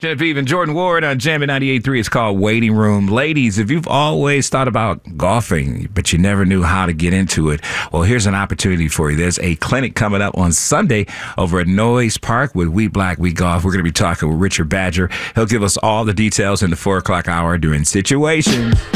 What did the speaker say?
Genevieve and Jordan Ward on Jammin' 98.3. It's called Waiting Room. Ladies, if you've always thought about golfing, but you never knew how to get into it, well, here's an opportunity for you. There's a clinic coming up on Sunday over at Noyes Park with We Black, We Golf. We're going to be talking with Richard Badger. He'll give us all the details in the 4 o'clock hour during Situations.